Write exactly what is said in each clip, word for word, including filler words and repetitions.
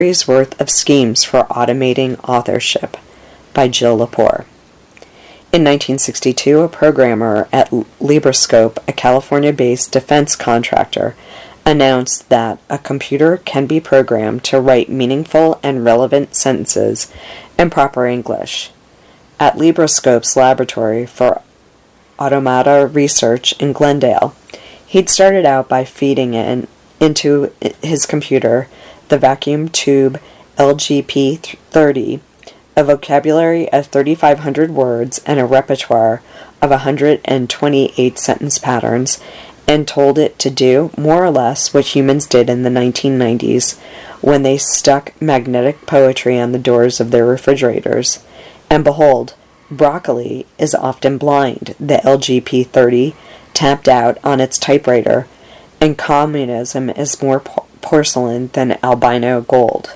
centuries worth of schemes for automating authorship by Jill Lepore. In nineteen sixty-two, a programmer at Libroscope, a California-based defense contractor, announced that a computer can be programmed to write meaningful and relevant sentences in proper English. At Libroscope's laboratory for automata research in Glendale, he'd started out by feeding in, into his computer the vacuum tube L G P thirty, a vocabulary of thirty-five hundred words and a repertoire of one hundred twenty-eight sentence patterns, and told it to do more or less what humans did in the nineteen nineties when they stuck magnetic poetry on the doors of their refrigerators. And behold, broccoli is often blind, the L G P thirty tapped out on its typewriter, and communism is more por- porcelain than albino gold.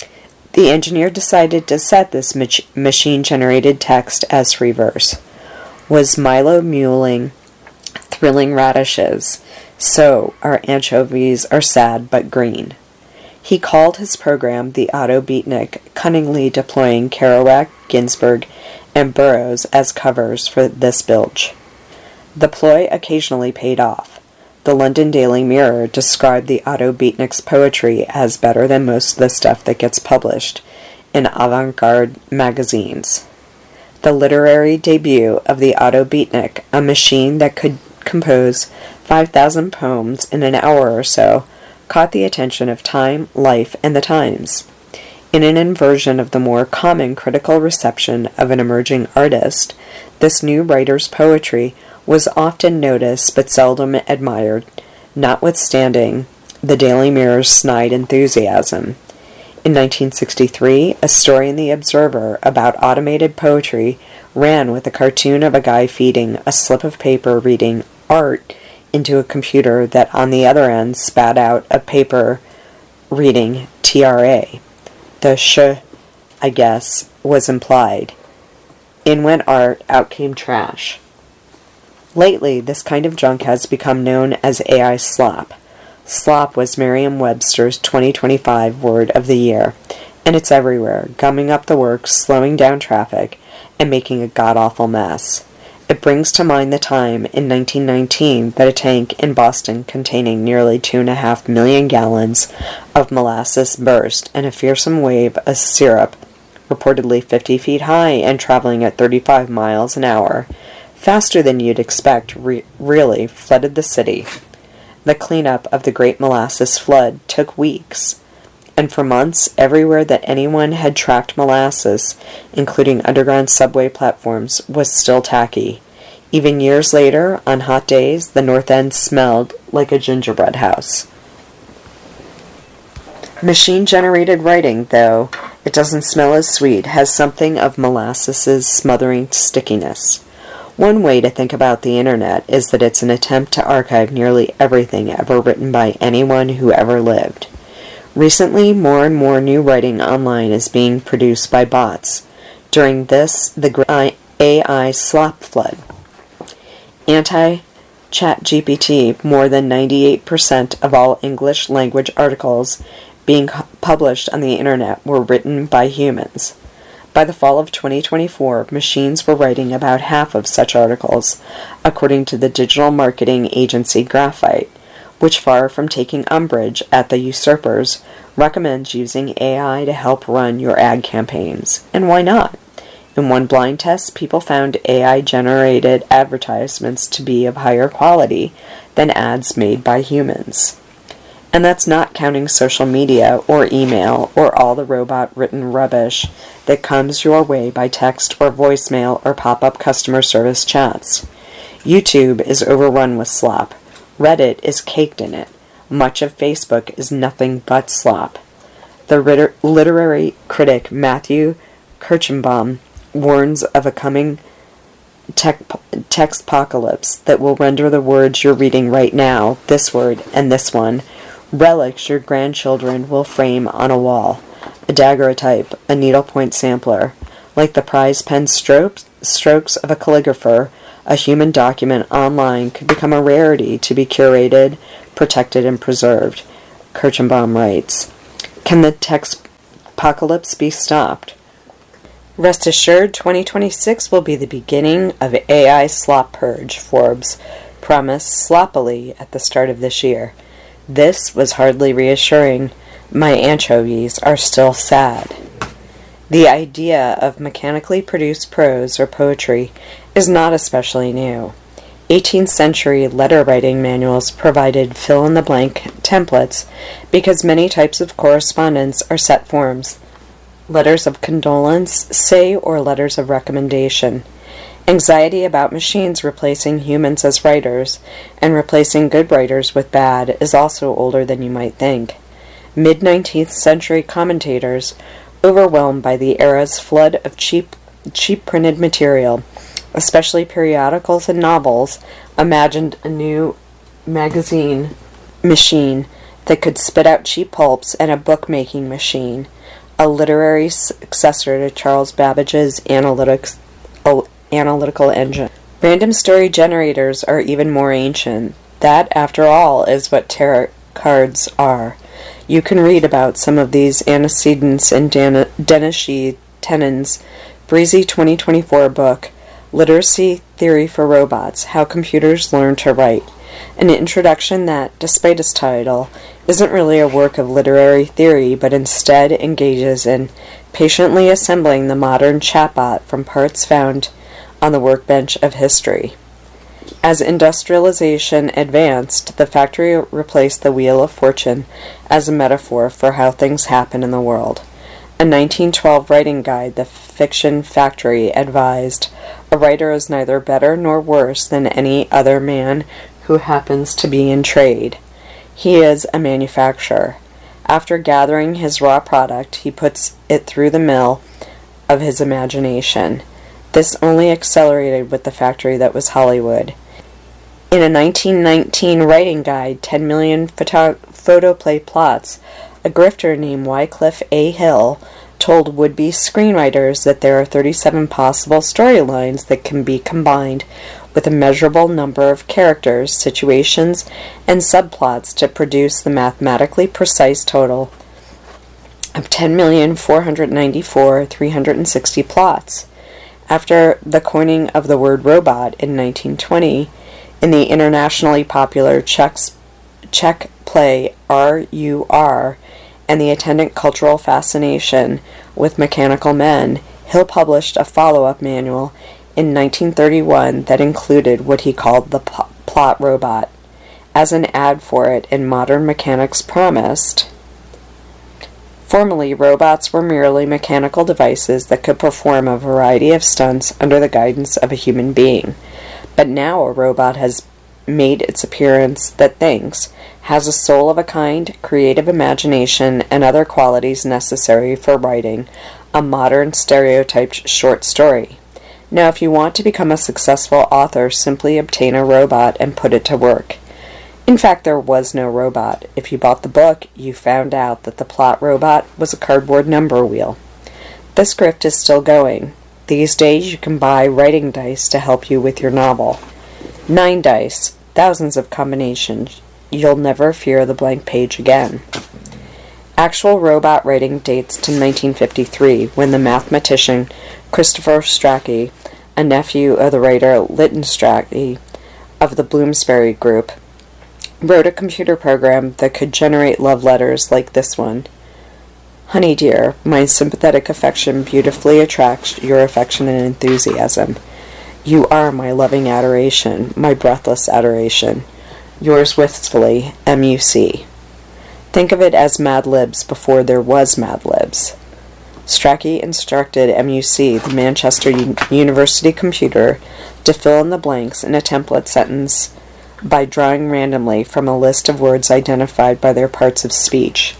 The engineer decided to set this mach- machine-generated text as free verse. Was Milo mulling thrilling radishes, so our anchovies are sad but green. He called his program the Otto Beatnik, cunningly deploying Kerouac, Ginsberg, and Burroughs as covers for this bilge. The ploy occasionally paid off. The London Daily Mirror described the Otto Beatnik's poetry as better than most of the stuff that gets published in avant-garde magazines. The literary debut of the Otto Beatnik, a machine that could compose five thousand poems in an hour or so, caught the attention of Time, Life, and the Times. In an inversion of the more common critical reception of an emerging artist, this new writer's poetry was often noticed but seldom admired, notwithstanding the Daily Mirror's snide enthusiasm. In nineteen sixty-three, a story in The Observer about automated poetry ran with a cartoon of a guy feeding a slip of paper reading art into a computer that on the other end spat out a paper reading T R A. The sh, I guess, was implied. In went art, out came trash. Lately, this kind of junk has become known as A I slop. Slop was Merriam-Webster's twenty twenty-five word of the year, and it's everywhere, gumming up the works, slowing down traffic, and making a god-awful mess. It brings to mind the time in nineteen nineteen that a tank in Boston containing nearly two and a half million gallons of molasses burst, and a fearsome wave of syrup, reportedly fifty feet high and traveling at thirty-five miles an hour, faster than you'd expect, re- really flooded the city. The cleanup of the Great Molasses Flood took weeks, and for months, everywhere that anyone had tracked molasses, including underground subway platforms, was still tacky. Even years later, on hot days, the North End smelled like a gingerbread house. Machine-generated writing, though it doesn't smell as sweet, has something of molasses' smothering stickiness. One way to think about the internet is that it's an attempt to archive nearly everything ever written by anyone who ever lived. Recently, more and more new writing online is being produced by bots. During this, the A I slop flood. Anti-ChatGPT, more than ninety-eight percent of all English language articles being published on the internet were written by humans. By the fall of twenty twenty-four, machines were writing about half of such articles, according to the digital marketing agency Graphite, which, far from taking umbrage at the usurpers, recommends using A I to help run your ad campaigns. And why not? In one blind test, people found A I-generated advertisements to be of higher quality than ads made by humans. And that's not counting social media or email or all the robot-written rubbish that comes your way by text or voicemail or pop-up customer service chats. YouTube is overrun with slop. Reddit is caked in it. Much of Facebook is nothing but slop. The liter- literary critic Matthew Kirschenbaum warns of a coming tech- textpocalypse that will render the words you're reading right now, this word and this one, relics your grandchildren will frame on a wall. A daguerreotype, a needlepoint sampler. Like the prize pen strokes, strokes of a calligrapher, a human document online could become a rarity to be curated, protected, and preserved. Kirschenbaum writes, Can the text apocalypse be stopped. Rest assured, twenty twenty-six will be the beginning of A I slop purge, Forbes promised sloppily at the start of this year. This was hardly reassuring. My anchovies are still sad. The idea of mechanically produced prose or poetry is not especially new. eighteenth century letter-writing manuals provided fill-in-the-blank templates because many types of correspondence are set forms. Letters of condolence, say, or letters of recommendation. Anxiety about machines replacing humans as writers and replacing good writers with bad is also older than you might think. Mid-nineteenth century commentators, overwhelmed by the era's flood of cheap, cheap printed material, especially periodicals and novels, imagined a new magazine machine that could spit out cheap pulps and a bookmaking machine, a literary successor to Charles Babbage's analytics, oh, analytical engine. Random story generators are even more ancient. That, after all, is what tarot cards are. You can read about some of these antecedents in Dan- Dennis Tennant's breezy twenty twenty-four book, Literacy Theory for Robots, How Computers Learn to Write, an introduction that, despite its title, isn't really a work of literary theory, but instead engages in patiently assembling the modern chatbot from parts found on the workbench of history. As industrialization advanced, the factory replaced the wheel of fortune as a metaphor for how things happen in the world. A nineteen twelve writing guide, The Fiction Factory, advised, "A writer is neither better nor worse than any other man who happens to be in trade. He is a manufacturer. After gathering his raw product, he puts it through the mill of his imagination." This only accelerated with the factory that was Hollywood. In a nineteen nineteen writing guide, ten million photo- photoplay plots, a grifter named Wycliffe A. Hill told would-be screenwriters that there are thirty-seven possible storylines that can be combined with a measurable number of characters, situations, and subplots to produce the mathematically precise total of ten million four hundred ninety-four thousand three hundred sixty plots. After the coining of the word robot in nineteen twenty, in the internationally popular Czech, Czech play R U R and the attendant cultural fascination with mechanical men, Hill published a follow-up manual in nineteen thirty-one that included what he called the pl- plot robot. As an ad for it in Modern Mechanics promised, formerly, robots were merely mechanical devices that could perform a variety of stunts under the guidance of a human being. But now a robot has made its appearance that thinks, has a soul of a kind, creative imagination, and other qualities necessary for writing a modern stereotyped short story. Now, if you want to become a successful author, simply obtain a robot and put it to work. In fact, there was no robot. If you bought the book, you found out that the plot robot was a cardboard number wheel. This grift is still going. These days, you can buy writing dice to help you with your novel. Nine dice, thousands of combinations. You'll never fear the blank page again. Actual robot writing dates to nineteen fifty-three, when the mathematician Christopher Strachey, a nephew of the writer Lytton Strachey of the Bloomsbury Group, wrote a computer program that could generate love letters like this one. "Honey dear, my sympathetic affection beautifully attracts your affection and enthusiasm. You are my loving adoration, my breathless adoration. Yours wistfully, M U C" Think of it as Mad Libs before there was Mad Libs. Strachey instructed M U C, the Manchester U- University computer, to fill in the blanks in a template sentence by drawing randomly from a list of words identified by their parts of speech.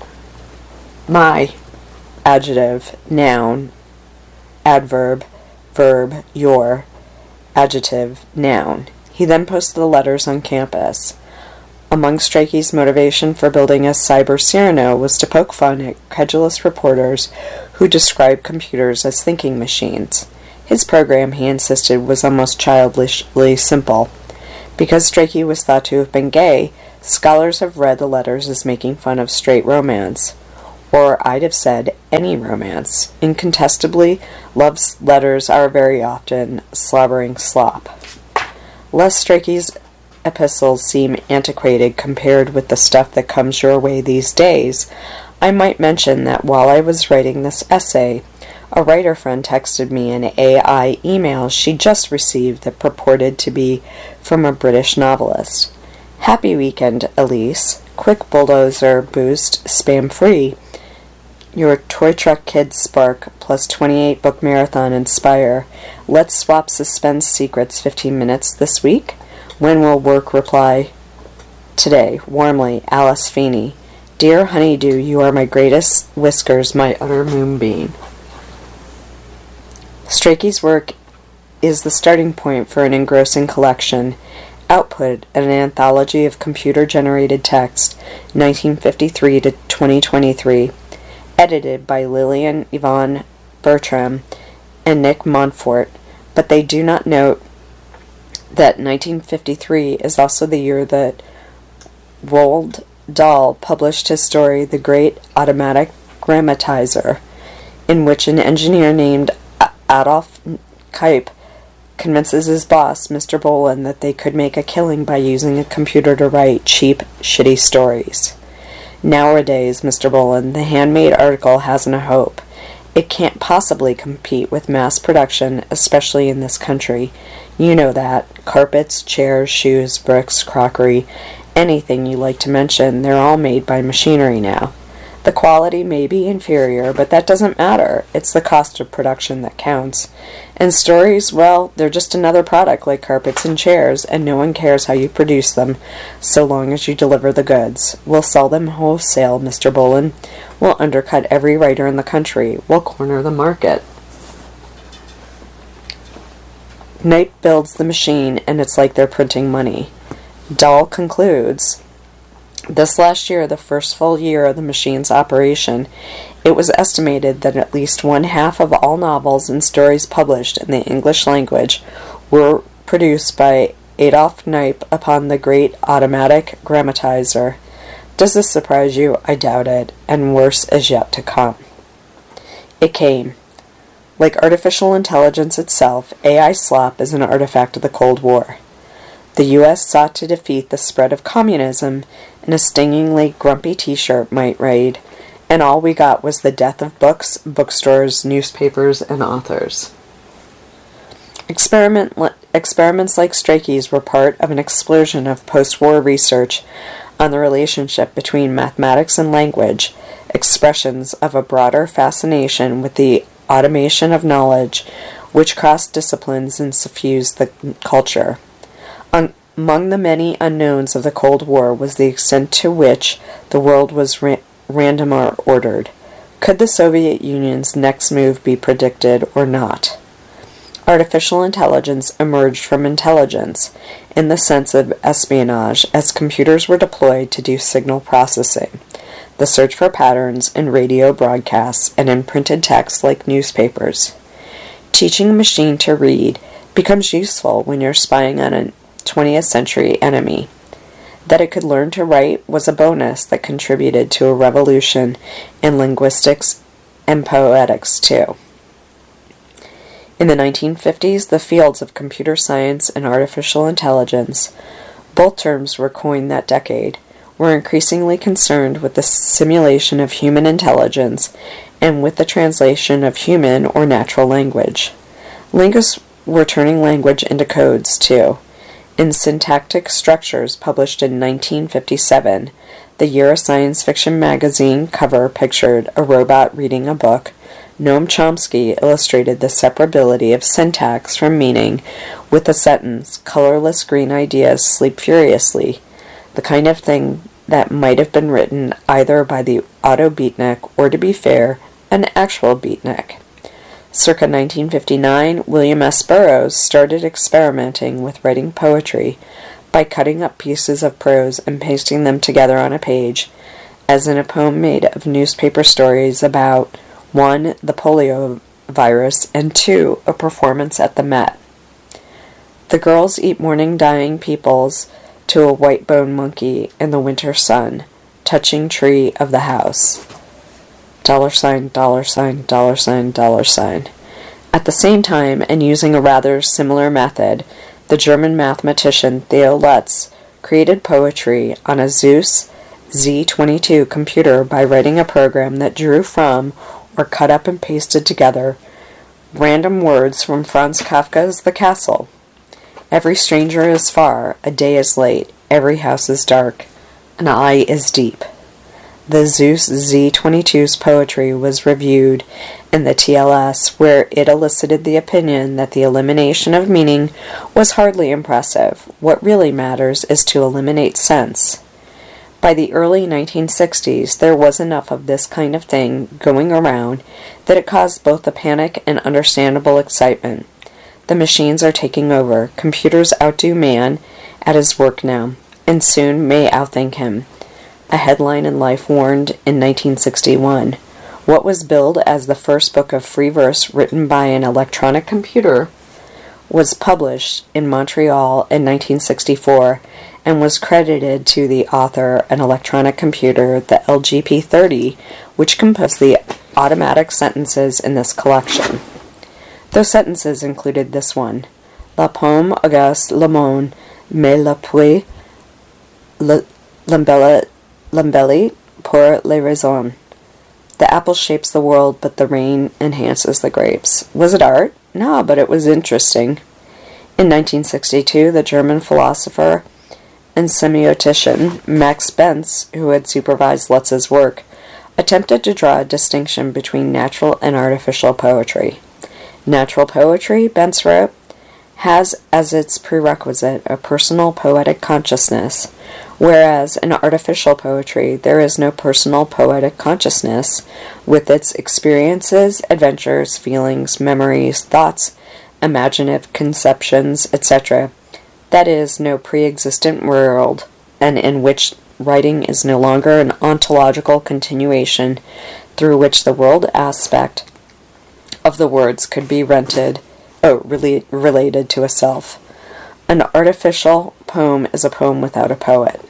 My, adjective, noun, adverb, verb, your, adjective, noun. He then posted the letters on campus. Among Strachey's motivation for building a cyber Cyrano was to poke fun at credulous reporters who described computers as thinking machines. His program, he insisted, was almost childishly simple. Because Strachey was thought to have been gay, scholars have read the letters as making fun of straight romance. Or I'd have said any romance. Incontestably, love letters are very often slobbering slop. Les Strachey's epistles seem antiquated compared with the stuff that comes your way these days. I might mention that while I was writing this essay, a writer friend texted me an A I email she just received that purported to be from a British novelist. Happy weekend, Elise. Quick bulldozer boost, spam-free. Your Toy Truck Kids Spark plus twenty-eight book marathon inspire. Let's swap suspense secrets fifteen minutes this week. When will work reply? Today, warmly, Alice Feeney. Dear Honeydew, you are my greatest whiskers, my utter moonbeam. Strachey's work is the starting point for an engrossing collection. Output, an anthology of computer-generated text, nineteen fifty-three to twenty twenty-three, edited by Lillian Yvonne Bertram and Nick Montfort, but they do not note that nineteen fifty-three is also the year that Roald Dahl published his story The Great Automatic Grammatizer, in which an engineer named Adolf Kuyp convinces his boss, Mister Bolin, that they could make a killing by using a computer to write cheap, shitty stories. Nowadays, Mister Bolin, the handmade article hasn't a hope. It can't possibly compete with mass production, especially in this country. You know that. Carpets, chairs, shoes, bricks, crockery, anything you like to mention, they're all made by machinery now. The quality may be inferior, but that doesn't matter. It's the cost of production that counts. And stories, well, they're just another product like carpets and chairs, and no one cares how you produce them, so long as you deliver the goods. We'll sell them wholesale, Mister Bolin. We'll undercut every writer in the country. We'll corner the market. Knight builds the machine, and it's like they're printing money. Dahl concludes, this last year, the first full year of the machine's operation, it was estimated that at least one half of all novels and stories published in the English language were produced by Adolf Knipe upon the Great Automatic Grammatizer. Does this surprise you? I doubt it, and worse is yet to come. It came. Like artificial intelligence itself, A I slop is an artifact of the Cold War. The U S sought to defeat the spread of communism, and a stingingly grumpy t-shirt might read, and all we got was the death of books, bookstores, newspapers, and authors. Experiment, experiments like Strachey's were part of an explosion of post-war research on the relationship between mathematics and language, expressions of a broader fascination with the automation of knowledge which crossed disciplines and suffused the culture. Un- among the many unknowns of the Cold War was the extent to which the world was ra- random or ordered. Could the Soviet Union's next move be predicted or not? Artificial intelligence emerged from intelligence in the sense of espionage as computers were deployed to do signal processing, the search for patterns in radio broadcasts and in printed text like newspapers. Teaching a machine to read becomes useful when you're spying on a twentieth century enemy. That it could learn to write was a bonus that contributed to a revolution in linguistics and poetics too. In the nineteen fifties, the fields of computer science and artificial intelligence, both terms were coined that decade, were increasingly concerned with the simulation of human intelligence and with the translation of human or natural language. Linguists were turning language into codes too. In Syntactic Structures, published in nineteen fifty-seven, the year a science fiction magazine cover pictured a robot reading a book, Noam Chomsky illustrated the separability of syntax from meaning with the sentence, "Colorless green ideas sleep furiously," the kind of thing that might have been written either by the auto beatnik or, to be fair, an actual beatnik. Circa nineteen fifty-nine, William S. Burroughs started experimenting with writing poetry by cutting up pieces of prose and pasting them together on a page, as in a poem made of newspaper stories about one, the polio virus, and two, a performance at the Met. The girls eat morning dying peoples to a white-boned monkey in the winter sun, touching tree of the house. dollar sign, dollar sign, dollar sign, dollar sign. At the same time, and using a rather similar method, the German mathematician Theo Lutz created poetry on a Zeus Z twenty-two computer by writing a program that drew from, or cut up and pasted together, random words from Franz Kafka's The Castle. Every stranger is far, a day is late, every house is dark, an eye is deep. The Zeus Z twenty-two's poetry was reviewed in the T L S, where it elicited the opinion that the elimination of meaning was hardly impressive. What really matters is to eliminate sense. By the early nineteen sixties, there was enough of this kind of thing going around that it caused both a panic and understandable excitement. The machines are taking over. Computers outdo man at his work now, and soon may outthink him. A headline in Life warned in nineteen sixty-one. What was billed as the first book of free verse written by an electronic computer was published in Montreal in nineteen sixty-four and was credited to the author, an electronic computer, the L G P thirty, which composed the automatic sentences in this collection. Those sentences included this one: La pomme agace le monde, mais la pluie l'embellit pour les raisons. The apple shapes the world, but the rain enhances the grapes. Was it art? No, but it was interesting. In nineteen sixty-two, the German philosopher and semiotician Max Benz, who had supervised Lutz's work, attempted to draw a distinction between natural and artificial poetry. Natural poetry, Benz wrote, has as its prerequisite a personal poetic consciousness, whereas in artificial poetry there is no personal poetic consciousness with its experiences, adventures, feelings, memories, thoughts, imaginative conceptions, et cetera. That is, no pre-existent world, and in which writing is no longer an ontological continuation through which the world aspect of the words could be rented, oh, really related to a self. An artificial poem is a poem without a poet.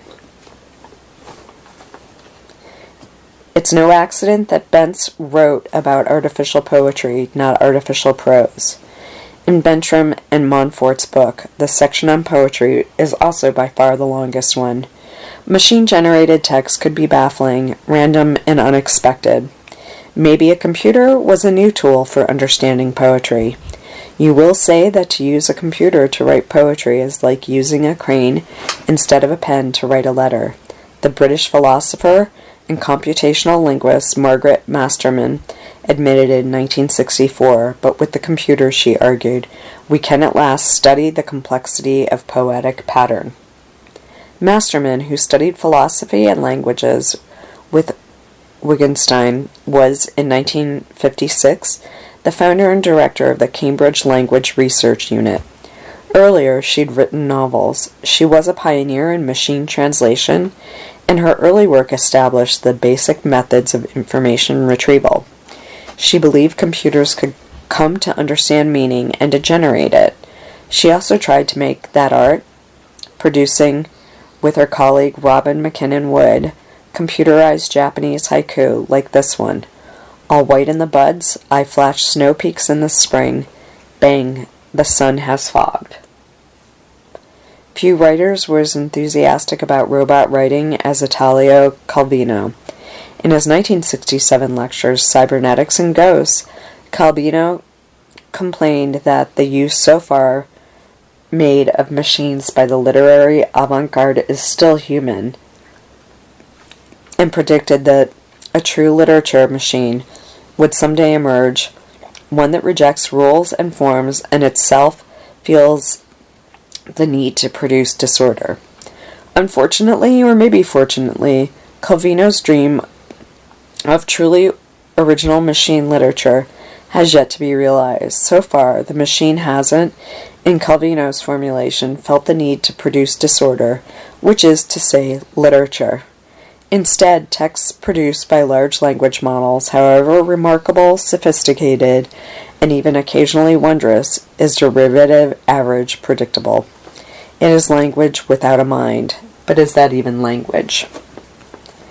It's no accident that Benz wrote about artificial poetry, not artificial prose. In Bertram and Montfort's book, the section on poetry is also by far the longest one. Machine-generated text could be baffling, random, and unexpected. Maybe a computer was a new tool for understanding poetry. You will say that to use a computer to write poetry is like using a crane instead of a pen to write a letter. The British philosopher and computational linguist Margaret Masterman admitted in nineteen sixty-four, but with the computer, she argued, we can at last study the complexity of poetic pattern. Masterman, who studied philosophy and languages with Wittgenstein, was, in nineteen fifty-six, the founder and director of the Cambridge Language Research Unit. Earlier, she'd written novels. She was a pioneer in machine translation, and her early work established the basic methods of information retrieval. She believed computers could come to understand meaning and to generate it. She also tried to make that art, producing, with her colleague Robin McKinnon Wood, computerized Japanese haiku like this one. All white in the buds, I flash snow peaks in the spring. Bang, the sun has fogged. Few writers were as enthusiastic about robot writing as Italo Calvino. In his nineteen sixty-seven lectures, Cybernetics and Ghosts, Calvino complained that the use so far made of machines by the literary avant-garde is still human, and predicted that a true literature machine would someday emerge, one that rejects rules and forms and itself feels the need to produce disorder. Unfortunately, or maybe fortunately, Calvino's dream of truly original machine literature has yet to be realized. So far, the machine hasn't, in Calvino's formulation, felt the need to produce disorder, which is to say, literature. Instead, texts produced by large language models, however remarkable, sophisticated, and even occasionally wondrous, is derivative, average, predictable. It is language without a mind, but is that even language?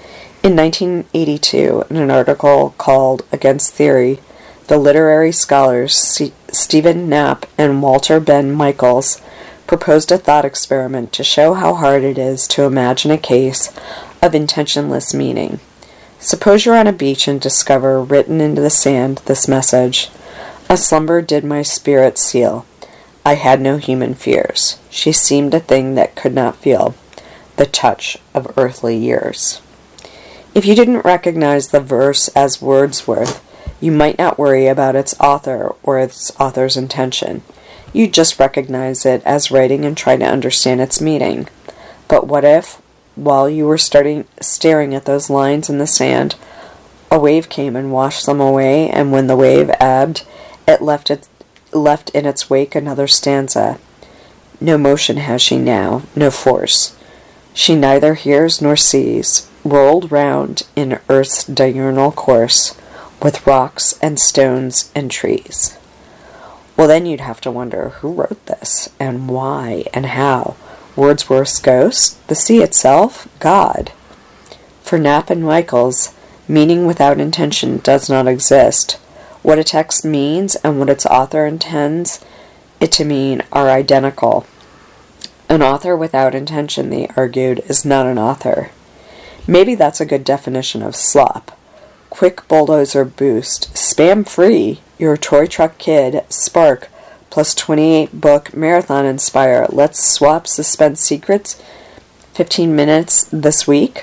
In nineteen eighty-two, in an article called Against Theory, the literary scholars C- Stephen Knapp and Walter Ben Michaels proposed a thought experiment to show how hard it is to imagine a case of intentionless meaning. Suppose you're on a beach and discover, written into the sand, this message: "A slumber did my spirit seal. I had no human fears. She seemed a thing that could not feel the touch of earthly years." If you didn't recognize the verse as Wordsworth, you might not worry about its author or its author's intention. You'd just recognize it as writing and try to understand its meaning. But what if, while you were starting staring at those lines in the sand, a wave came and washed them away, and when the wave ebbed, it left it left in its wake another stanza. No motion has she now, no force. She neither hears nor sees, rolled round in earth's diurnal course, with rocks and stones and trees. Well, then you'd have to wonder who wrote this, and why, and how. Wordsworth's ghost? The sea itself? God? For Knapp and Michaels, meaning without intention does not exist. What a text means and what its author intends it to mean are identical. An author without intention, they argued, is not an author. Maybe that's a good definition of slop. Quick bulldozer boost, spam free, your toy truck kid, spark, plus twenty-eight book marathon inspire. Let's swap suspense secrets. fifteen minutes this week.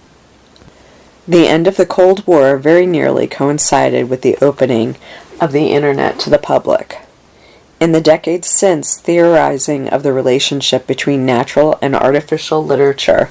The end of the Cold War very nearly coincided with the opening of the internet to the public. In the decades since, theorizing of the relationship between natural and artificial literature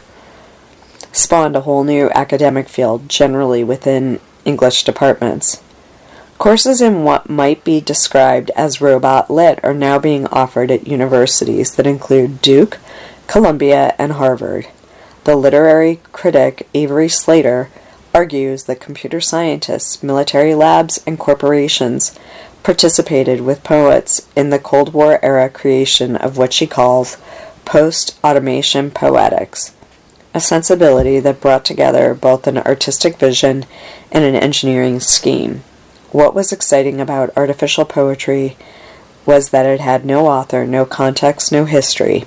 spawned a whole new academic field, generally within English departments. Courses in what might be described as robot lit are now being offered at universities that include Duke, Columbia, and Harvard. The literary critic Avery Slater argues that computer scientists, military labs, and corporations participated with poets in the Cold War era creation of what she calls post-automation poetics, a sensibility that brought together both an artistic vision and an engineering scheme. What was exciting about artificial poetry was that it had no author, no context, no history.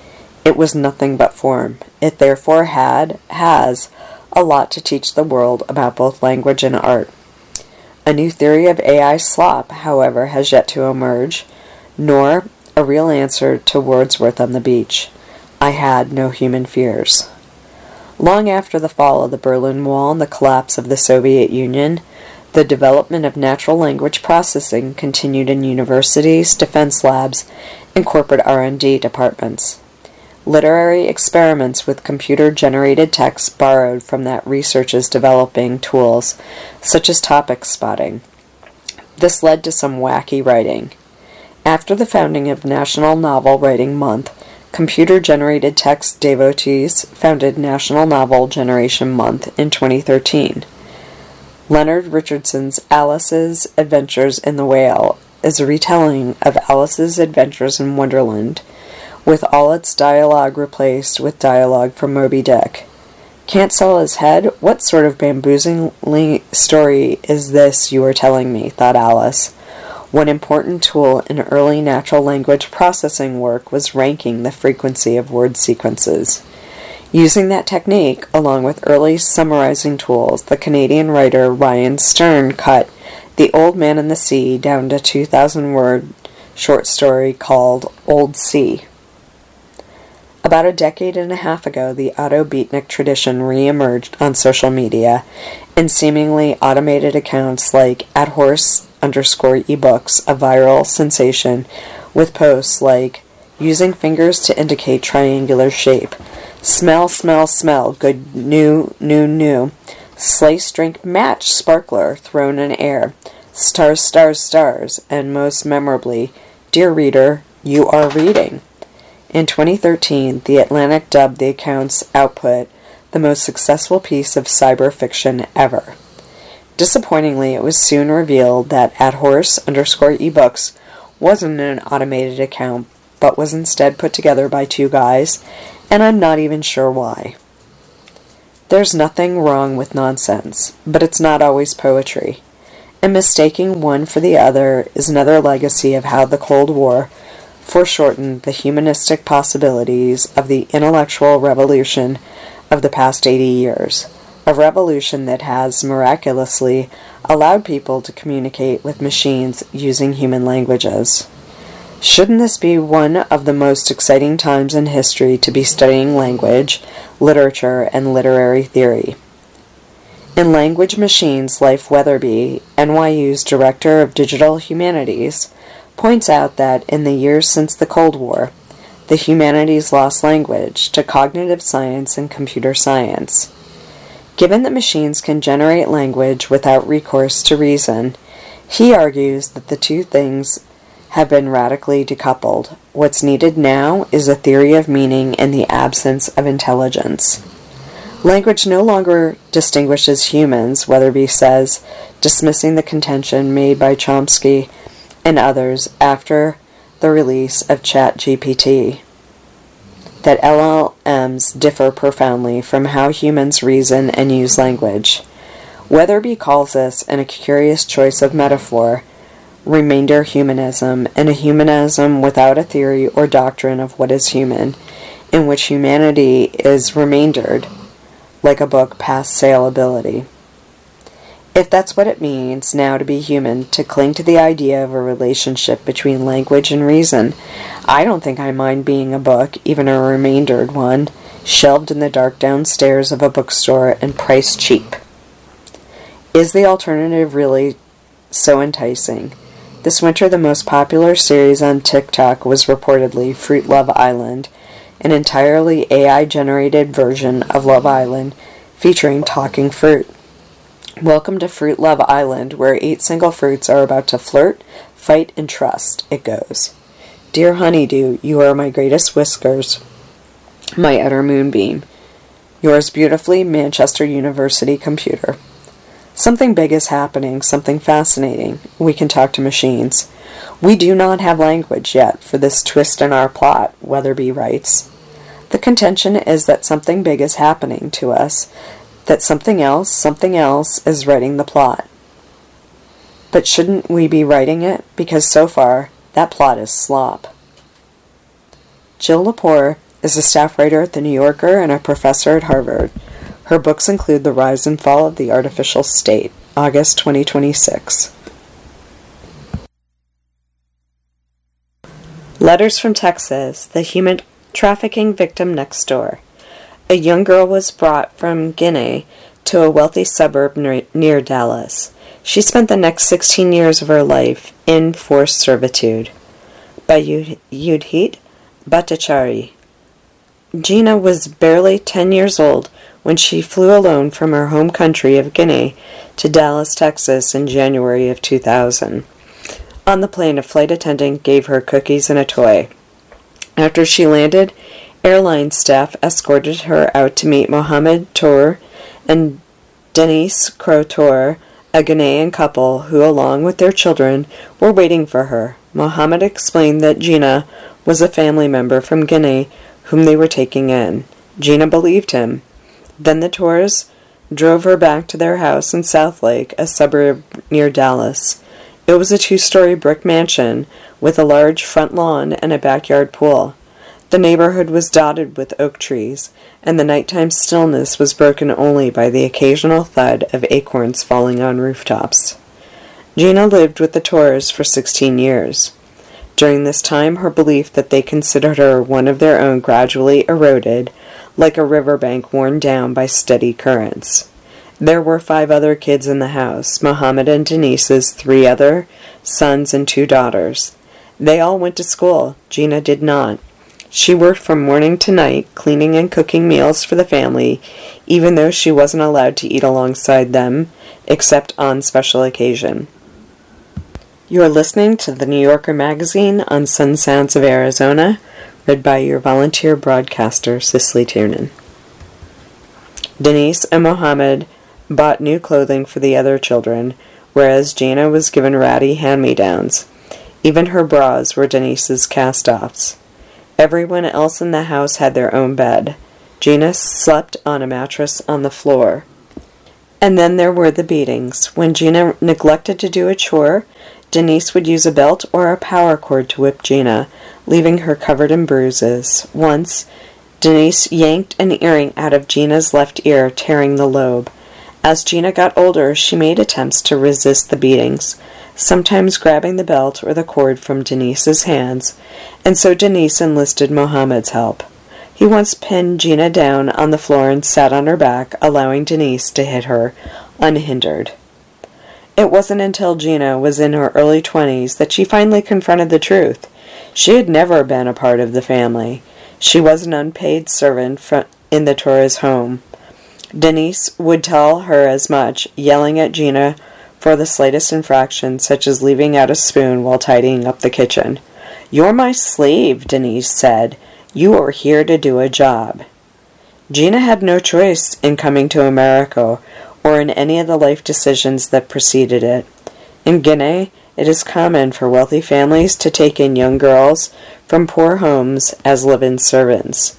It was nothing but form. It therefore had, has, a lot to teach the world about both language and art. A new theory of A I slop, however, has yet to emerge, nor a real answer to Wordsworth on the beach. I had no human fears. Long after the fall of the Berlin Wall and the collapse of the Soviet Union, the development of natural language processing continued in universities, defense labs, and corporate R and D departments. Literary experiments with computer-generated text borrowed from that research's developing tools, such as topic spotting. This led to some wacky writing. After the founding of National Novel Writing Month, computer-generated text devotees founded National Novel Generation Month in twenty thirteen. Leonard Richardson's Alice's Adventures in the Whale is a retelling of Alice's Adventures in Wonderland, with all its dialogue replaced with dialogue from Moby Dick. Can't sell his head? What sort of bamboozling story is this you are telling me, thought Alice. One important tool in early natural language processing work was ranking the frequency of word sequences. Using that technique, along with early summarizing tools, the Canadian writer Ryan Stern cut The Old Man and the Sea down to two thousand word short story called Old Sea. About a decade and a half ago, the Otto Beatnik tradition re-emerged on social media, and seemingly automated accounts like at horse underscore ebooks, a viral sensation, with posts like using fingers to indicate triangular shape, smell, smell, smell, good, new, new, new, slice, drink, match, sparkler, thrown in air, stars, stars, stars, and most memorably, dear reader, you are reading. In twenty thirteen, The Atlantic dubbed the account's output the most successful piece of cyber fiction ever. Disappointingly, it was soon revealed that at horse underscore ebooks wasn't an automated account, but was instead put together by two guys, and I'm not even sure why. There's nothing wrong with nonsense, but it's not always poetry. And mistaking one for the other is another legacy of how the Cold War foreshortened the humanistic possibilities of the intellectual revolution of the past eighty years, a revolution that has miraculously allowed people to communicate with machines using human languages. Shouldn't this be one of the most exciting times in history to be studying language, literature, and literary theory? In Language Machines, Leif Weatherby, N Y U's Director of Digital Humanities, points out that in the years since the Cold War, the humanities lost language to cognitive science and computer science. Given that machines can generate language without recourse to reason, he argues that the two things have been radically decoupled. What's needed now is a theory of meaning in the absence of intelligence. Language no longer distinguishes humans, Weatherby says, dismissing the contention made by Chomsky and others after the release of ChatGPT, that L L Ms differ profoundly from how humans reason and use language. Weatherby calls this, in a curious choice of metaphor, remainder humanism, and a humanism without a theory or doctrine of what is human, in which humanity is remaindered, like a book past saleability. If that's what it means now to be human, to cling to the idea of a relationship between language and reason, I don't think I mind being a book, even a remaindered one, shelved in the dark downstairs of a bookstore and priced cheap. Is the alternative really so enticing? This winter, the most popular series on TikTok was reportedly Fruit Love Island, an entirely A I-generated version of Love Island featuring talking fruit. Welcome to Fruit Love Island, where eight single fruits are about to flirt, fight, and trust, it goes. Dear honeydew, you are my greatest whiskers, my utter moonbeam. Yours beautifully, Manchester University computer. Something big is happening, something fascinating. We can talk to machines. We do not have language yet for this twist in our plot, Weatherby writes. The contention is that something big is happening to us, that something else, something else is writing the plot. But shouldn't we be writing it? Because so far, that plot is slop. Jill Lepore is a staff writer at The New Yorker and a professor at Harvard. Her books include The Rise and Fall of the Artificial State, August twenty twenty-six. Letters from Texas, the human trafficking victim next door. A young girl was brought from Guinea to a wealthy suburb near Dallas. She spent the next sixteen years of her life in forced servitude. By Yudhit Bhattacharya. Gina was barely ten years old when she flew alone from her home country of Guinea to Dallas, Texas in January of two thousand. On the plane, a flight attendant gave her cookies and a toy. After she landed, airline staff escorted her out to meet Mohamed Tour and Denise Crotor, a Ghanaian couple who, along with their children, were waiting for her. Mohamed explained that Gina was a family member from Guinea whom they were taking in. Gina believed him. Then the Tours drove her back to their house in Southlake, a suburb near Dallas. It was a two-story brick mansion with a large front lawn and a backyard pool. The neighborhood was dotted with oak trees, and the nighttime stillness was broken only by the occasional thud of acorns falling on rooftops. Gina lived with the Tours for sixteen years. During this time, her belief that they considered her one of their own gradually eroded, like a riverbank worn down by steady currents. There were five other kids in the house, Mohamed and Denise's three other sons and two daughters. They all went to school. Gina did not. She worked from morning to night, cleaning and cooking meals for the family, even though she wasn't allowed to eat alongside them, except on special occasion. You are listening to the New Yorker magazine on Sun Sounds of Arizona, read by your volunteer broadcaster, Cicely Tiernan. Denise and Mohamed bought new clothing for the other children, whereas Gina was given ratty hand-me-downs. Even her bras were Denise's cast-offs. Everyone else in the house had their own bed. Gina slept on a mattress on the floor. And then there were the beatings. When Gina neglected to do a chore, Denise would use a belt or a power cord to whip Gina, leaving her covered in bruises. Once, Denise yanked an earring out of Gina's left ear, tearing the lobe. As Gina got older, she made attempts to resist the beatings, sometimes grabbing the belt or the cord from Denise's hands, and so Denise enlisted Mohammed's help. He once pinned Gina down on the floor and sat on her back, allowing Denise to hit her unhindered. It wasn't until Gina was in her early twenties that she finally confronted the truth. She had never been a part of the family. She was an unpaid servant in the Torres home. Denise would tell her as much, yelling at Gina for the slightest infraction, such as leaving out a spoon while tidying up the kitchen. "You're my slave," Denise said. "You are here to do a job." Gina had no choice in coming to America or in any of the life decisions that preceded it. In Guinea, it is common for wealthy families to take in young girls from poor homes as live-in servants.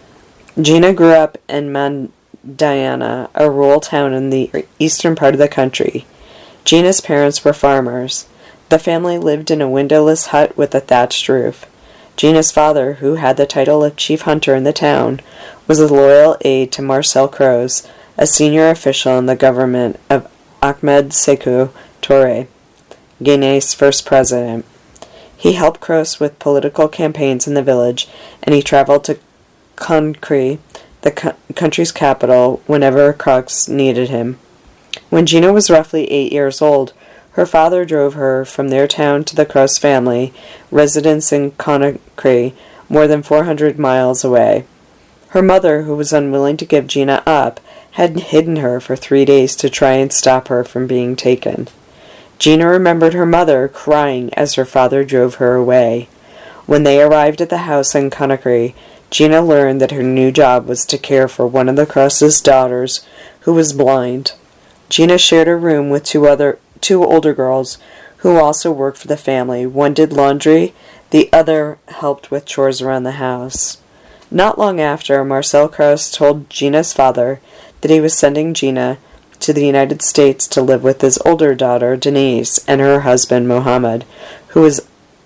Gina grew up in Mandiana, a rural town in the eastern part of the country. Gina's parents were farmers. The family lived in a windowless hut with a thatched roof. Gina's father, who had the title of chief hunter in the town, was a loyal aide to Marcel Croz, a senior official in the government of Ahmed Sékou Touré, Guinea's first president. He helped Croz with political campaigns in the village, and he traveled to Conakry, the co- country's capital, whenever Croz needed him. When Gina was roughly eight years old, her father drove her from their town to the Croz family residence in Conakry, more than four hundred miles away. Her mother, who was unwilling to give Gina up, had hidden her for three days to try and stop her from being taken. Gina remembered her mother crying as her father drove her away. When they arrived at the house in Conakry, Gina learned that her new job was to care for one of the Croz's daughters, who was blind. Gina shared a room with two other two older girls who also worked for the family. One did laundry, the other helped with chores around the house. Not long after, Marcel Croz told Gina's father that he was sending Gina to the United States to live with his older daughter, Denise, and her husband, Mohammed, who was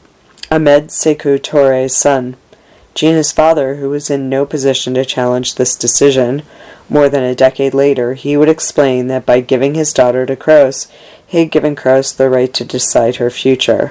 Ahmed Sékou Touré's son. Gina's father, who was in no position to challenge this decision, more than a decade later, he would explain that by giving his daughter to Croz, he had given Croz the right to decide her future.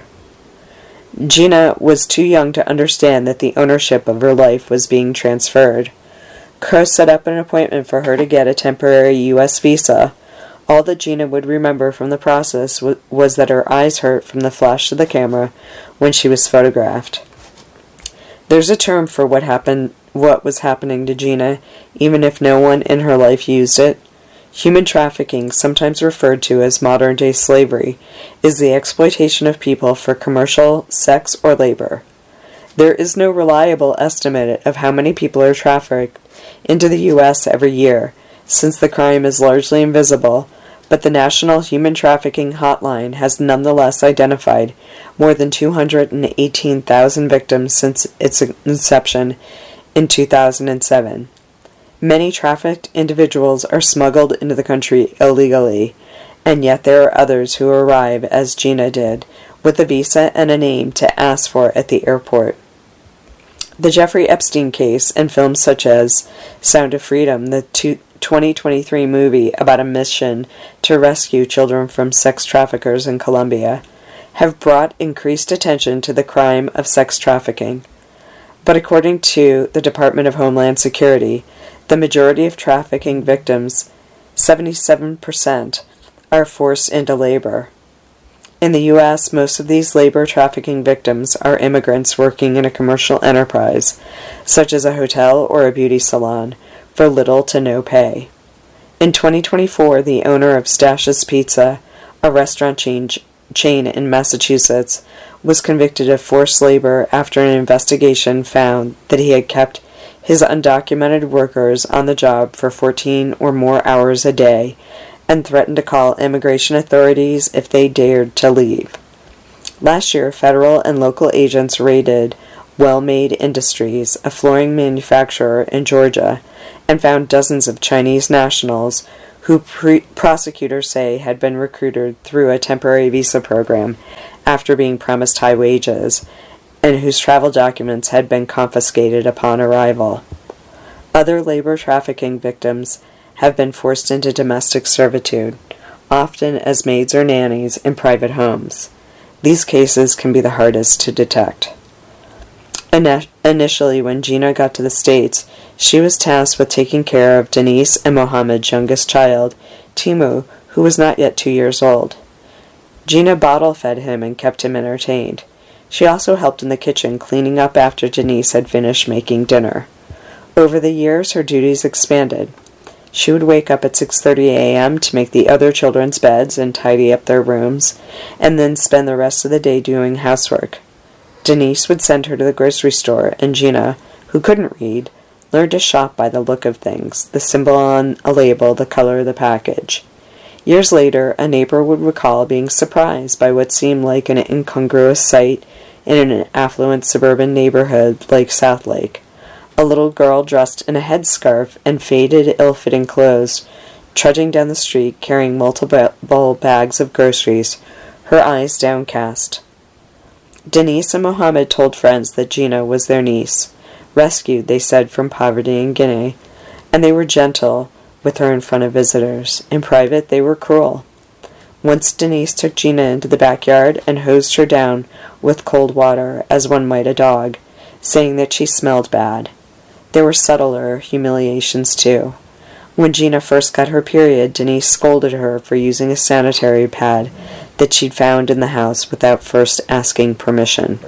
Gina was too young to understand that the ownership of her life was being transferred. Croz set up an appointment for her to get a temporary U S visa. All that Gina would remember from the process w- was that her eyes hurt from the flash of the camera when she was photographed. There's a term for what happened, what was happening to Gina, even if no one in her life used it. Human trafficking, sometimes referred to as modern-day slavery, is the exploitation of people for commercial, sex, or labor. There is no reliable estimate of how many people are trafficked into the U S every year, since the crime is largely invisible, but the National Human Trafficking Hotline has nonetheless identified more than two hundred eighteen thousand victims since its inception in two thousand seven. Many trafficked individuals are smuggled into the country illegally, and yet there are others who arrive, as Gina did, with a visa and a name to ask for at the airport. The Jeffrey Epstein case and films such as Sound of Freedom, the twenty twenty-three movie about a mission to rescue children from sex traffickers in Colombia, have brought increased attention to the crime of sex trafficking. But according to the Department of Homeland Security, the majority of trafficking victims, seventy-seven percent, are forced into labor. In the U S, most of these labor trafficking victims are immigrants working in a commercial enterprise, such as a hotel or a beauty salon, for little to no pay. In twenty twenty-four, the owner of Stash's Pizza, a restaurant chain, chain in Massachusetts, was convicted of forced labor after an investigation found that he had kept his undocumented workers on the job for fourteen or more hours a day and threatened to call immigration authorities if they dared to leave. Last year, federal and local agents raided Well Made Industries, a flooring manufacturer in Georgia, and found dozens of Chinese nationals who pre- prosecutors say had been recruited through a temporary visa program after being promised high wages, and whose travel documents had been confiscated upon arrival. Other labor trafficking victims have been forced into domestic servitude, often as maids or nannies in private homes. These cases can be the hardest to detect. In- initially, when Gina got to the States, she was tasked with taking care of Denise and Mohammed's youngest child, Timu, who was not yet two years old. Gina bottle-fed him and kept him entertained. She also helped in the kitchen, cleaning up after Denise had finished making dinner. Over the years, her duties expanded. She would wake up at six thirty a.m. to make the other children's beds and tidy up their rooms, and then spend the rest of the day doing housework. Denise would send her to the grocery store, and Gina, who couldn't read, learned to shop by the look of things, the symbol on a label, the color of the package. Years later, a neighbor would recall being surprised by what seemed like an incongruous sight in an affluent suburban neighborhood like Southlake. A little girl dressed in a headscarf and faded, ill-fitting clothes, trudging down the street carrying multiple bags of groceries, her eyes downcast. Denise and Mohammed told friends that Gina was their niece, rescued, they said, from poverty in Guinea, and they were gentle with her in front of visitors. In private, they were cruel. Once Denise took Gina into the backyard and hosed her down with cold water, as one might a dog, saying that she smelled bad. There were subtler humiliations, too. When Gina first got her period, Denise scolded her for using a sanitary pad that she'd found in the house without first asking permission.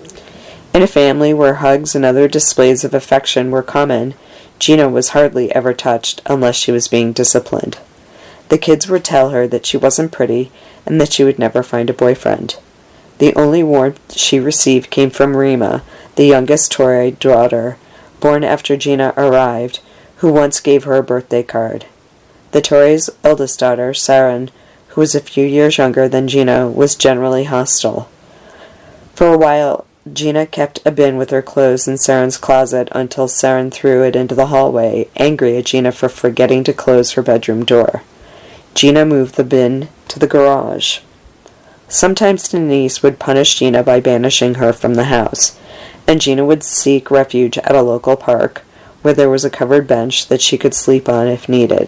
In a family where hugs and other displays of affection were common, Gina was hardly ever touched unless she was being disciplined. The kids would tell her that she wasn't pretty and that she would never find a boyfriend. The only warmth she received came from Rima, the youngest Torre daughter, born after Gina arrived, who once gave her a birthday card. The Torre's eldest daughter, Saren, who was a few years younger than Gina, was generally hostile. For a while, Gina kept a bin with her clothes in Saren's closet until Saren threw it into the hallway, angry at Gina for forgetting to close her bedroom door. Gina moved the bin to the garage. Sometimes Denise would punish Gina by banishing her from the house, and Gina would seek refuge at a local park, where there was a covered bench that she could sleep on if needed.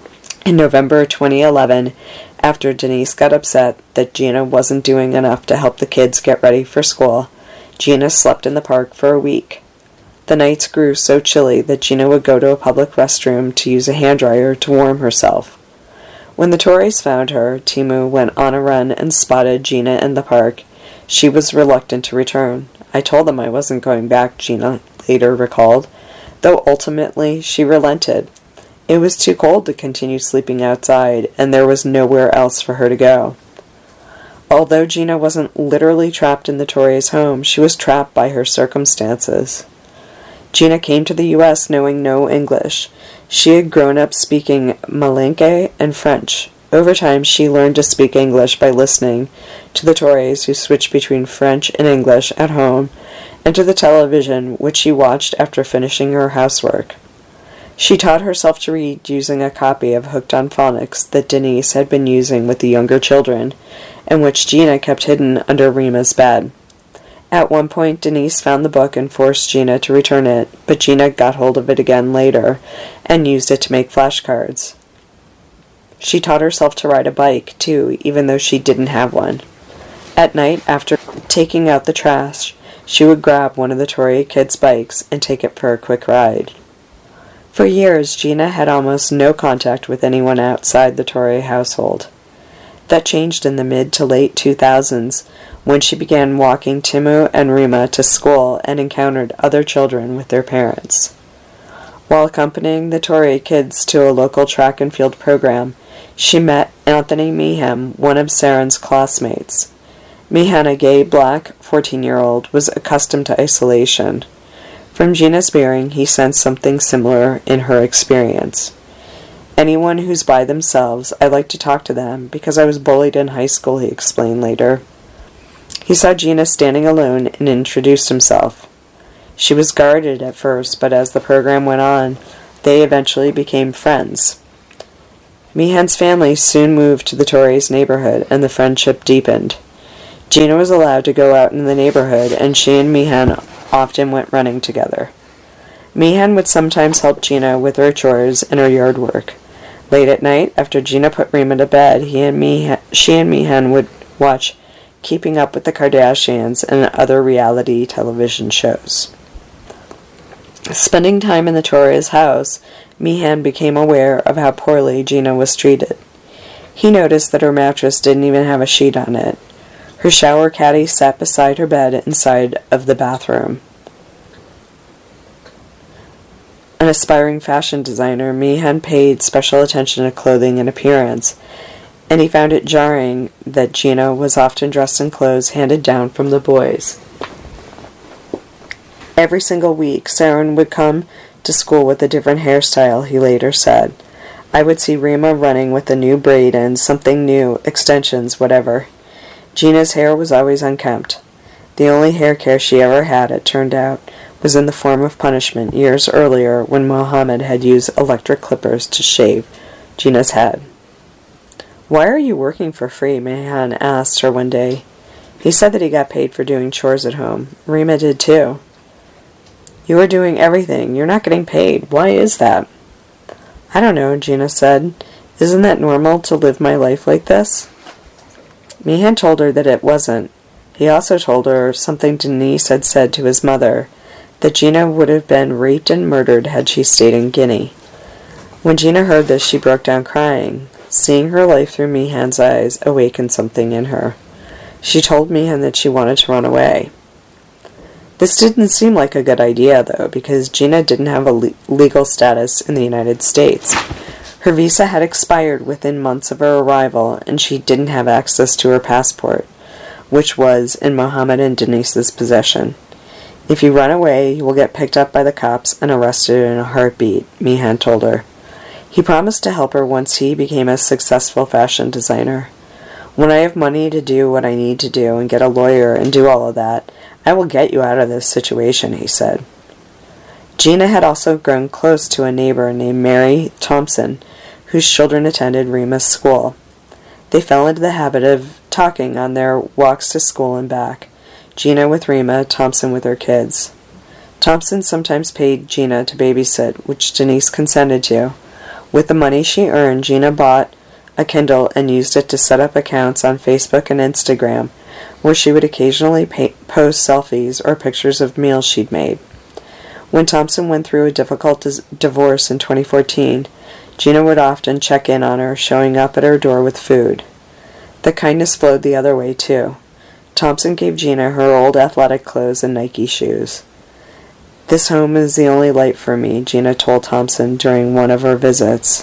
In November twenty eleven, after Denise got upset that Gina wasn't doing enough to help the kids get ready for school, Gina slept in the park for a week. The nights grew so chilly that Gina would go to a public restroom to use a hand dryer to warm herself. When the Torres found her, Timu went on a run and spotted Gina in the park. She was reluctant to return. I told them I wasn't going back, Gina later recalled, though ultimately she relented. It was too cold to continue sleeping outside, and there was nowhere else for her to go. Although Gina wasn't literally trapped in the Torres' home, she was trapped by her circumstances. Gina came to the U S knowing no English. She had grown up speaking Malinke and French. Over time, she learned to speak English by listening to the Torres, who switched between French and English at home, and to the television, which she watched after finishing her housework. She taught herself to read using a copy of Hooked on Phonics that Denise had been using with the younger children, and which Gina kept hidden under Rima's bed. At one point, Denise found the book and forced Gina to return it, but Gina got hold of it again later and used it to make flashcards. She taught herself to ride a bike, too, even though she didn't have one. At night, after taking out the trash, she would grab one of the Torre kids' bikes and take it for a quick ride. For years, Gina had almost no contact with anyone outside the Torre household. That changed in the mid to late two thousands, when she began walking Timu and Rima to school and encountered other children with their parents. While accompanying the Torre kids to a local track and field program, she met Anthony Meehan, one of Saren's classmates. Meehan, a gay black fourteen-year-old, was accustomed to isolation. From Gina's bearing, he sensed something similar in her experience. Anyone who's by themselves, I like to talk to them, because I was bullied in high school, he explained later. He saw Gina standing alone and introduced himself. She was guarded at first, but as the program went on, They eventually became friends. Meehan's family soon moved to the Torreys neighborhood, and the friendship deepened. Gina was allowed to go out in the neighborhood, and she and Meehan often went running together. Meehan would sometimes help Gina with her chores and her yard work. Late at night, after Gina put Rima to bed, he and Meehan, she and Meehan would watch Keeping Up with the Kardashians and other reality television shows. Spending time in the Torres' house, Meehan became aware of how poorly Gina was treated. He noticed that her mattress didn't even have a sheet on it. Her shower caddy sat beside her bed inside of the bathroom. An aspiring fashion designer, Meehan paid special attention to clothing and appearance, and he found it jarring that Gina was often dressed in clothes handed down from the boys. Every single week, Saren would come to school with a different hairstyle, he later said. I would see Rima running with a new braid and something new, extensions, whatever. Gina's hair was always unkempt. The only hair care she ever had, it turned out, was in the form of punishment years earlier when Mohammed had used electric clippers to shave Gina's head. Why are you working for free? Meehan asked her one day. He said that he got paid for doing chores at home. Rima did too. You are doing everything. You're not getting paid. Why is that? I don't know, Gina said. Isn't that normal to live my life like this? Meehan told her that it wasn't. He also told her something Denise had said to his mother, that Gina would have been raped and murdered had she stayed in Guinea. When Gina heard this, she broke down crying. Seeing her life through Meehan's eyes awakened something in her. She told Meehan that she wanted to run away. This didn't seem like a good idea, though, because Gina didn't have a le- legal status in the United States. Her visa had expired within months of her arrival, and she didn't have access to her passport, which was in Mohammed and Denise's possession. If you run away, you will get picked up by the cops and arrested in a heartbeat, Meehan told her. He promised to help her once he became a successful fashion designer. When I have money to do what I need to do and get a lawyer and do all of that, I will get you out of this situation, he said. Gina had also grown close to a neighbor named Mary Thompson, whose children attended Rima's school. They fell into the habit of talking on their walks to school and back, Gina with Rima, Thompson with her kids. Thompson sometimes paid Gina to babysit, which Denise consented to. With the money she earned, Gina bought a Kindle and used it to set up accounts on Facebook and Instagram, where she would occasionally pay- post selfies or pictures of meals she'd made. When Thompson went through a difficult dis- divorce in twenty fourteen, Gina would often check in on her, showing up at her door with food. The kindness flowed the other way, too. Thompson gave Gina her old athletic clothes and Nike shoes. This home is the only light for me, Gina told Thompson during one of her visits.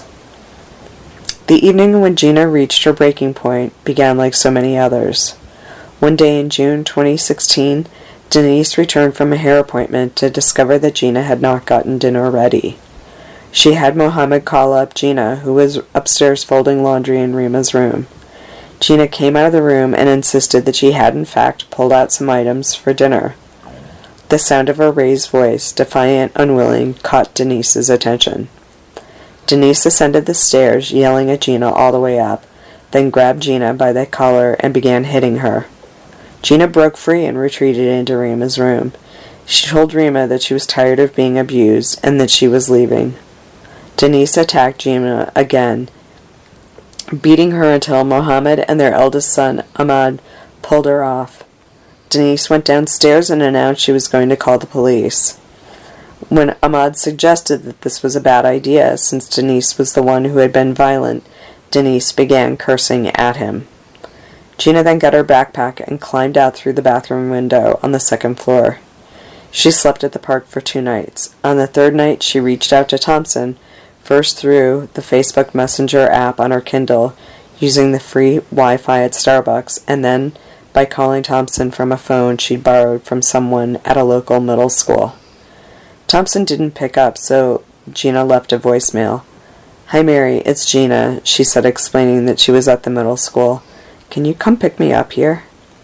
The evening when Gina reached her breaking point began like so many others. One day in June twenty sixteen, Denise returned from a hair appointment to discover that Gina had not gotten dinner ready. She had Mohammed call up Gina, who was upstairs folding laundry in Rima's room. Gina came out of the room and insisted that she had in fact pulled out some items for dinner. The sound of her raised voice, defiant, unwilling, caught Denise's attention. Denise ascended the stairs, yelling at Gina all the way up, then grabbed Gina by the collar and began hitting her. Gina broke free and retreated into Rima's room. She told Rima that she was tired of being abused and that she was leaving. Denise attacked Gina again, beating her until Mohammed and their eldest son, Ahmad, pulled her off. Denise went downstairs and announced she was going to call the police. When Ahmad suggested that this was a bad idea, since Denise was the one who had been violent, Denise began cursing at him. Gina then got her backpack and climbed out through the bathroom window on the second floor. She slept at the park for two nights. On the third night, she reached out to Thompson, first through the Facebook Messenger app on her Kindle, using the free Wi-Fi at Starbucks, and then by calling Thompson from a phone she'd borrowed from someone at a local middle school. Thompson didn't pick up, so Gina left a voicemail. Hi Mary, it's Gina, she said, explaining that she was at the middle school. Can you come pick me up here?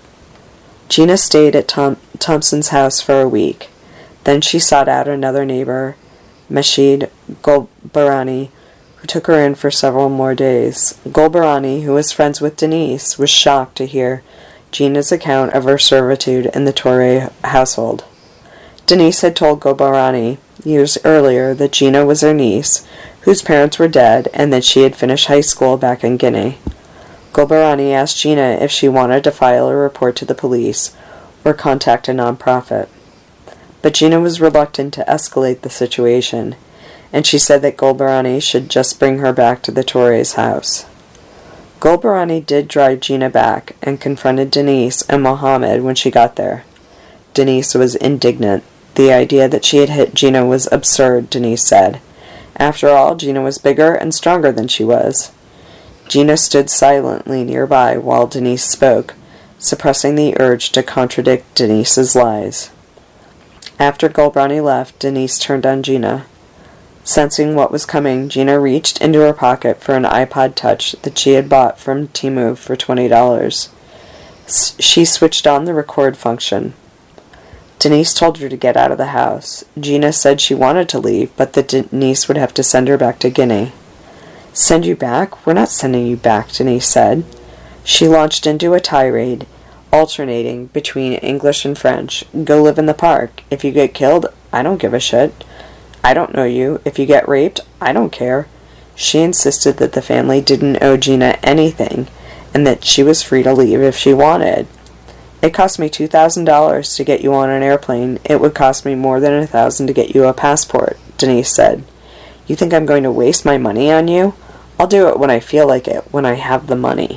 Gina stayed at Tom- Thompson's house for a week. Then she sought out another neighbor Mashid Golbarani, who took her in for several more days. Golbarani, who was friends with Denise, was shocked to hear Gina's account of her servitude in the Torre household. Denise had told Golbarani years earlier that Gina was her niece, whose parents were dead, and that she had finished high school back in Guinea. Golbarani asked Gina if she wanted to file a report to the police or contact a nonprofit. But Gina was reluctant to escalate the situation, and she said that Golbarani should just bring her back to the Torres' house. Golbarani did drive Gina back and confronted Denise and Mohammed when she got there. Denise was indignant. The idea that she had hit Gina was absurd, Denise said. After all, Gina was bigger and stronger than she was. Gina stood silently nearby while Denise spoke, suppressing the urge to contradict Denise's lies. After Golbarani left, Denise turned on Gina. Sensing what was coming, Gina reached into her pocket for an iPod Touch that she had bought from Temu for twenty dollars. She switched on the record function. Denise told her to get out of the house. Gina said she wanted to leave, but that Denise would have to send her back to Guinea. "Send you back? We're not sending you back," Denise said. She launched into a tirade, alternating between English and French. "Go live in the park. If you get killed, I don't give a shit. I don't know you. If you get raped, I don't care." She insisted that the family didn't owe Gina anything, and that she was free to leave if she wanted. "It cost me two thousand dollars to get you on an airplane. It would cost me more than a thousand to get you a passport," Denise said. "You think I'm going to waste my money on you? I'll do it when I feel like it, when I have the money."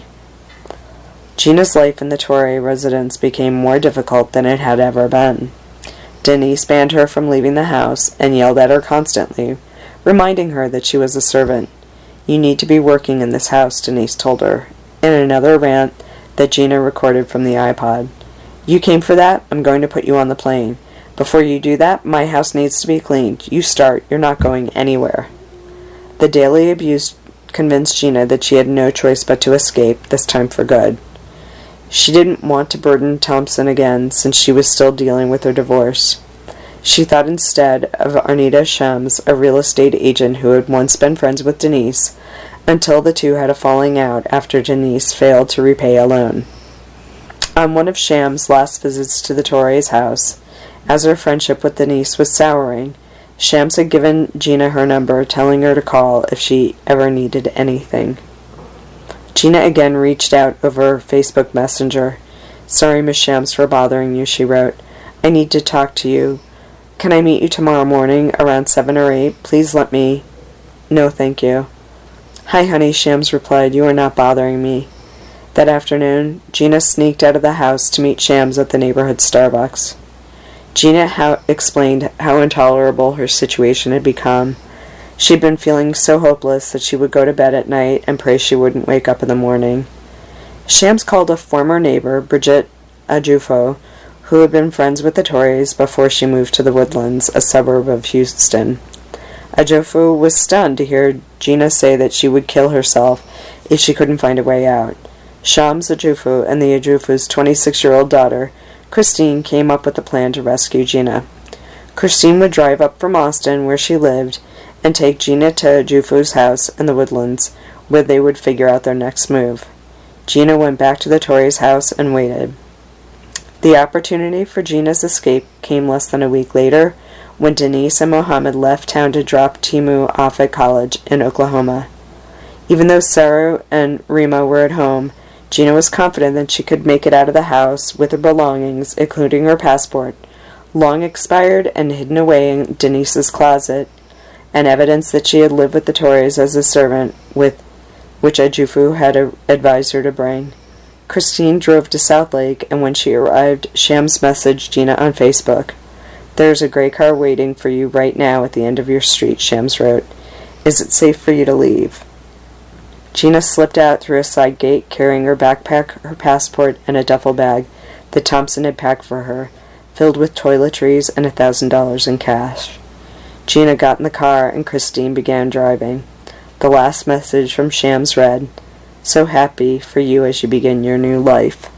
Gina's life in the Torre residence became more difficult than it had ever been. Denise banned her from leaving the house and yelled at her constantly, reminding her that she was a servant. "You need to be working in this house," Denise told her, in another rant that Gina recorded from the iPod. "You came for that? I'm going to put you on the plane. Before you do that, my house needs to be cleaned. You start. You're not going anywhere." The daily abuse convinced Gina that she had no choice but to escape, this time for good. She didn't want to burden Thompson again, since she was still dealing with her divorce. She thought instead of Arnita Shams, a real estate agent who had once been friends with Denise, until the two had a falling out after Denise failed to repay a loan. On one of Shams' last visits to the Torres' house, as her friendship with Denise was souring, Shams had given Gina her number, telling her to call if she ever needed anything. Gina again reached out over Facebook Messenger. "Sorry, Miss Shams, for bothering you," she wrote. "I need to talk to you. Can I meet you tomorrow morning around seven or eight? Please let me..." "No, thank you." "Hi, honey," Shams replied. "You are not bothering me." That afternoon, Gina sneaked out of the house to meet Shams at the neighborhood Starbucks. Gina how- explained how intolerable her situation had become. She'd been feeling so hopeless that she would go to bed at night and pray she wouldn't wake up in the morning. Shams called a former neighbor, Brigitte Ajufo, who had been friends with the Torres before she moved to the Woodlands, a suburb of Houston. Ajufo was stunned to hear Gina say that she would kill herself if she couldn't find a way out. Shams Ajufo and the Ajufo's twenty-six-year-old daughter, Christine, came up with a plan to rescue Gina. Christine would drive up from Austin, where she lived, and take Gina to Ajufo's house in the Woodlands, where they would figure out their next move. Gina went back to the Torres' house and waited. The opportunity for Gina's escape came less than a week later, when Denise and Mohammed left town to drop Temu off at college in Oklahoma. Even though Sarah and Rima were at home, Gina was confident that she could make it out of the house with her belongings, including her passport, long expired and hidden away in Denise's closet, and evidence that she had lived with the Torres as a servant, with which Ajufo had a, advised her to bring. Christine drove to South Lake, and when she arrived, Shams messaged Gina on Facebook. "There's a gray car waiting for you right now at the end of your street," Shams wrote. "Is it safe for you to leave?" Gina slipped out through a side gate, carrying her backpack, her passport, and a duffel bag that Thompson had packed for her, filled with toiletries and a thousand dollars in cash. Gina got in the car, and Christine began driving. The last message from Shams read, "So happy for you as you begin your new life."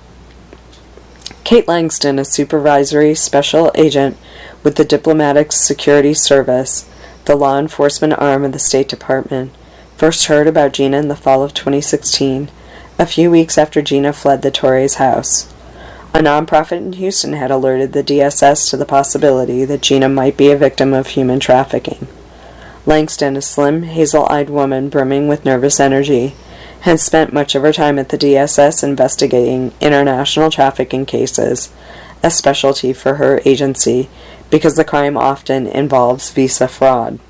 Kate Langston, a supervisory special agent with the Diplomatic Security Service, the law enforcement arm of the State Department, first heard about Gina in the fall of twenty sixteen, a few weeks after Gina fled the Torres house. A nonprofit in Houston had alerted the D S S to the possibility that Gina might be a victim of human trafficking. Langston, a slim, hazel-eyed woman brimming with nervous energy, had spent much of her time at the D S S investigating international trafficking cases, a specialty for her agency, because the crime often involves visa fraud.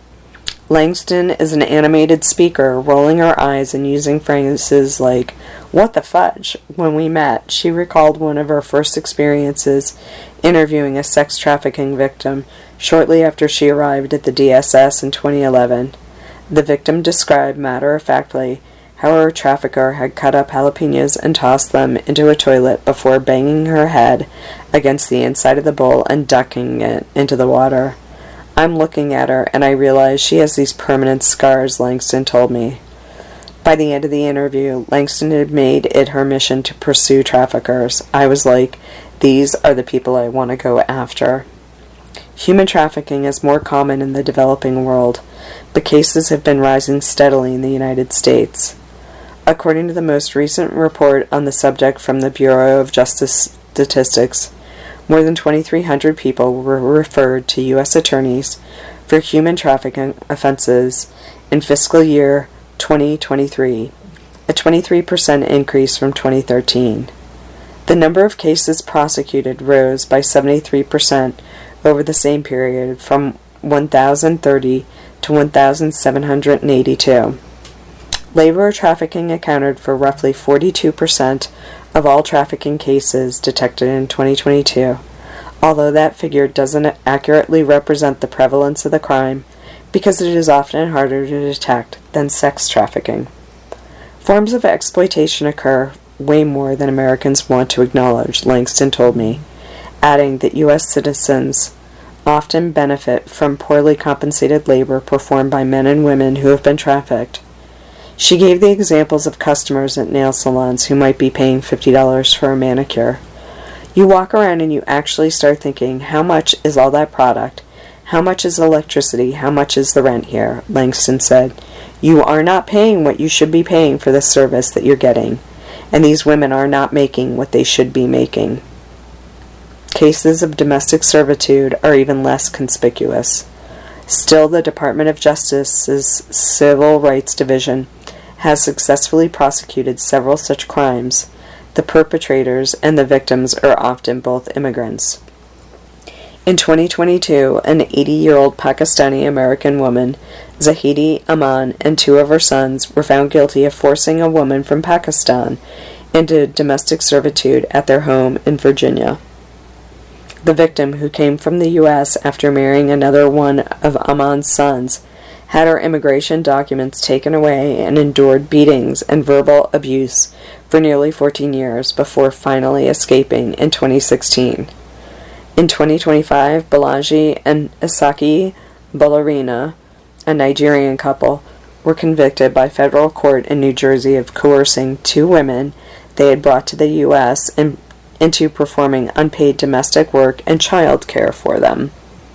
Langston is an animated speaker, rolling her eyes and using phrases like, "What the fudge?" When we met, she recalled one of her first experiences interviewing a sex trafficking victim shortly after she arrived at the D S S in twenty eleven. The victim described matter-of-factly how her trafficker had cut up jalapenos and tossed them into a toilet before banging her head against the inside of the bowl and ducking it into the water. "I'm looking at her, and I realize she has these permanent scars," Langston told me. By the end of the interview, Langston had made it her mission to pursue traffickers. I was like, these are the people I want to go after. Human trafficking is more common in the developing world, but cases have been rising steadily in the United States. According to the most recent report on the subject from the Bureau of Justice Statistics, more than twenty-three hundred people were referred to U S attorneys for human trafficking offenses in fiscal year twenty twenty-three, a twenty-three percent increase from twenty thirteen. The number of cases prosecuted rose by seventy-three percent over the same period, from one thousand thirty to one thousand seven hundred eighty-two. Labor trafficking accounted for roughly forty-two percent of all trafficking cases detected in twenty twenty-two, although that figure doesn't accurately represent the prevalence of the crime because it is often harder to detect than sex trafficking. Forms of exploitation occur way more than Americans want to acknowledge, Langston told me, adding that U S citizens often benefit from poorly compensated labor performed by men and women who have been trafficked. She gave the examples of customers at nail salons who might be paying fifty dollars for a manicure. You walk around and you actually start thinking, how much is all that product? How much is electricity? How much is the rent here? Langston said. You are not paying what you should be paying for the service that you're getting, and these women are not making what they should be making. Cases of domestic servitude are even less conspicuous. Still, the Department of Justice's Civil Rights Division has successfully prosecuted several such crimes. The perpetrators and the victims are often both immigrants. In twenty twenty-two, an eighty-year-old Pakistani-American woman, Zahidi Aman, and two of her sons were found guilty of forcing a woman from Pakistan into domestic servitude at their home in Virginia. The victim, who came from the U S after marrying another one of Aman's sons, had her immigration documents taken away and endured beatings and verbal abuse for nearly fourteen years before finally escaping in twenty sixteen. In twenty twenty-five, Balaji and Isaki Balarina, a Nigerian couple, were convicted by federal court in New Jersey of coercing two women they had brought to the U S and into performing unpaid domestic work and child care for them.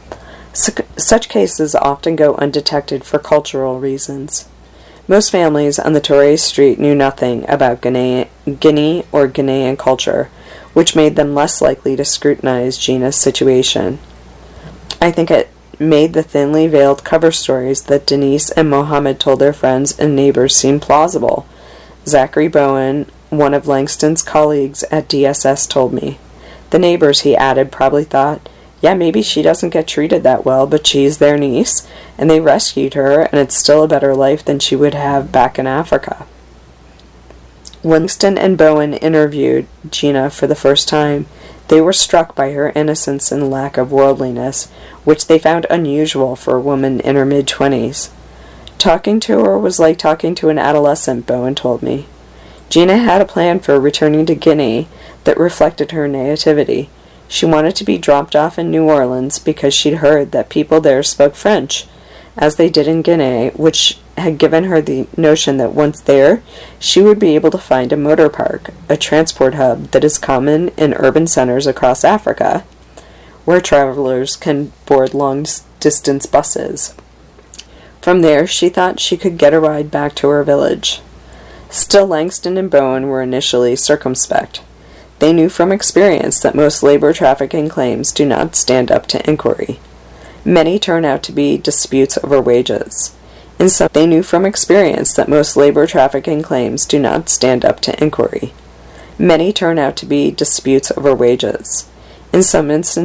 Such cases often go undetected for cultural reasons. Most families on the Torres Street knew nothing about Guinea, Guinea or Ghanaian culture, which made them less likely to scrutinize Gina's situation. I think it made the thinly veiled cover stories that Denise and Mohammed told their friends and neighbors seem plausible. Zachary Bowen, one of Langston's colleagues at D S S, told me. The neighbors, he added, probably thought, yeah, maybe she doesn't get treated that well, but she's their niece, and they rescued her, and it's still a better life than she would have back in Africa. When Langston and Bowen interviewed Gina for the first time, they were struck by her innocence and lack of worldliness, which they found unusual for a woman in her mid-twenties. Talking to her was like talking to an adolescent, Bowen told me. Gina had a plan for returning to Guinea that reflected her nativity. She wanted to be dropped off in New Orleans because she'd heard that people there spoke French, as they did in Guinea, which had given her the notion that once there, she would be able to find a motor park, a transport hub that is common in urban centers across Africa, where travelers can board long-distance buses. From there, she thought she could get a ride back to her village. Still, Langston and Bowen were initially circumspect. They knew from experience that most labor trafficking claims do not stand up to inquiry. Many turn out to be disputes over wages. In some, they knew from experience that most labor trafficking claims do not stand up to inquiry. Many turn out to be disputes over wages. In some instances,